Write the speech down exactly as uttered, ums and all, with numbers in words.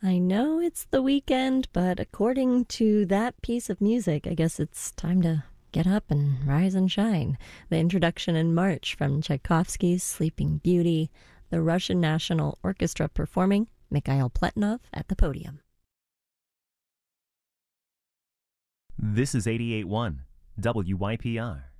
I know it's the weekend, but according to that piece of music, I guess it's time to get up and rise and shine. The introduction in March from Tchaikovsky's Sleeping Beauty, the Russian National Orchestra performing, Mikhail Pletnov at the podium. This is eighty-eight point one W Y P R.